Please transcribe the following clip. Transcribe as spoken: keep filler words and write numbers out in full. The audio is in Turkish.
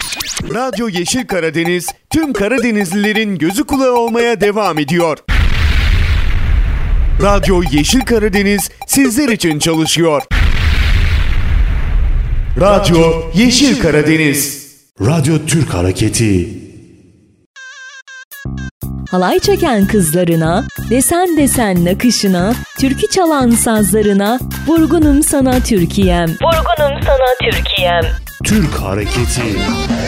Radyo Yeşil Karadeniz tüm Karadenizlilerin gözü kulağı olmaya devam ediyor. Radyo Yeşil Karadeniz sizler için çalışıyor. Radyo Yeşil Karadeniz. Radyo Türk Hareketi. Halay çeken kızlarına, desen desen nakışına, türkü çalan sazlarına, vurgunum sana Türkiye'm. Vurgunum sana Türkiye'm. Türk Hareketi.